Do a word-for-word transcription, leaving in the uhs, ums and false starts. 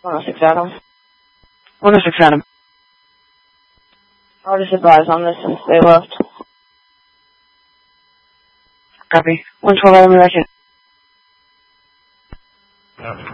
one oh six Adam. one oh six Adam. I'll just advise on this since they left. Copy. one twelve Adam, you're back in. Yeah.